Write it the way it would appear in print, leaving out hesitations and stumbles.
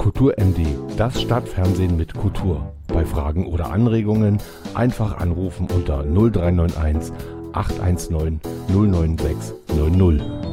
Kultur MD, das Stadtfernsehen mit Kultur. Bei Fragen oder Anregungen einfach anrufen unter 0391 819 096 00.